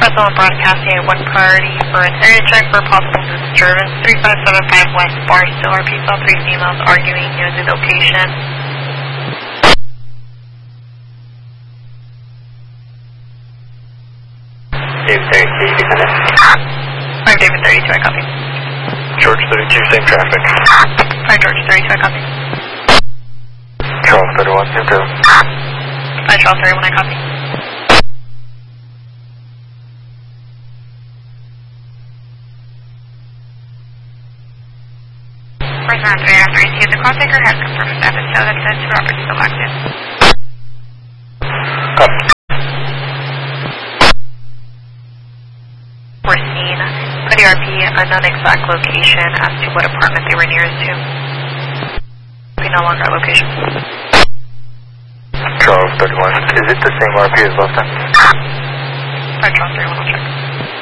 Vessel and Broadcasting at 1 priority for an area check for possible disturbance. 3575 West Barstow. RP saw 3 females arguing near the location. David 32, you can connect. 5 David 32, I copy. George 32, same traffic. 5 George 32, I copy. Charles 31, same traffic. 5 Charles 31, I copy. First round 3 after ET, the call taker has confirmed with FSO that says Robert still active. Copy. We're seeing for the RP an unexact location as to what apartment they were nearest to. We no longer at location. Charles 31, is it the same RP as last time? 5 Charles 31, I'll check.